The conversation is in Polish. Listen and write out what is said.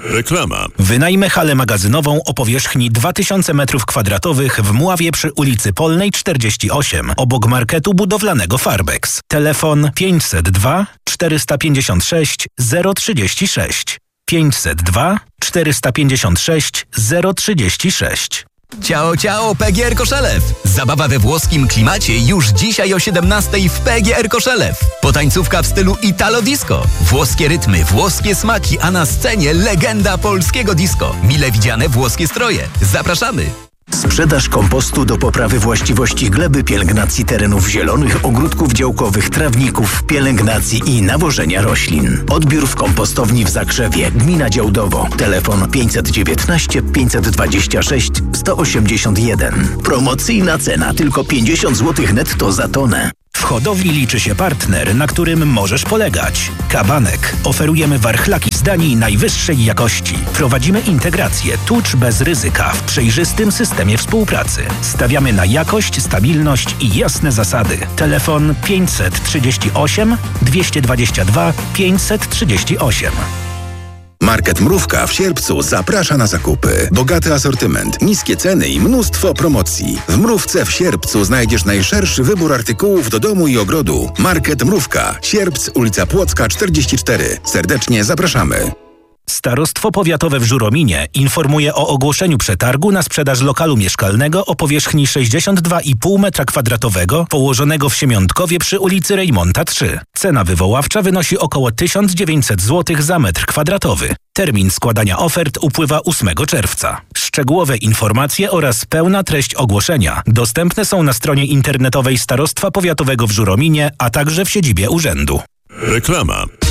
Reklama. Wynajmę halę magazynową o powierzchni 2000 m2 w Mławie przy ulicy Polnej 48, obok marketu budowlanego Farbex. Telefon 502 456 036. 502 456 036. Ciao, ciao, PGR Koszelew! Zabawa we włoskim klimacie już dzisiaj o 17:00 w PGR Koszelew. Potańcówka w stylu Italo Disco. Włoskie rytmy, włoskie smaki, a na scenie legenda polskiego disco. Mile widziane włoskie stroje. Zapraszamy! Sprzedaż kompostu do poprawy właściwości gleby, pielęgnacji terenów zielonych, ogródków działkowych, trawników, pielęgnacji i nawożenia roślin. Odbiór w kompostowni w Zakrzewie, gmina Działdowo. Telefon 519 526 181. Promocyjna cena tylko 50 zł netto za tonę. W hodowli liczy się partner, na którym możesz polegać. Kabanek. Oferujemy warchlaki z Danii najwyższej jakości. Prowadzimy integrację tucz bez ryzyka w przejrzystym systemie współpracy. Stawiamy na jakość, stabilność i jasne zasady. Telefon 538 222 538. Market Mrówka w Sierpcu zaprasza na zakupy. Bogaty asortyment, niskie ceny i mnóstwo promocji. W Mrówce w Sierpcu znajdziesz najszerszy wybór artykułów do domu i ogrodu. Market Mrówka, Sierpc, ulica Płocka 44. Serdecznie zapraszamy. Starostwo Powiatowe w Żurominie informuje o ogłoszeniu przetargu na sprzedaż lokalu mieszkalnego o powierzchni 62,5 m2 położonego w Siemiątkowie przy ulicy Rejmonta 3. Cena wywoławcza wynosi około 1900 zł za metr kwadratowy. Termin składania ofert upływa 8 czerwca. Szczegółowe informacje oraz pełna treść ogłoszenia dostępne są na stronie internetowej Starostwa Powiatowego w Żurominie, a także w siedzibie urzędu. Reklama.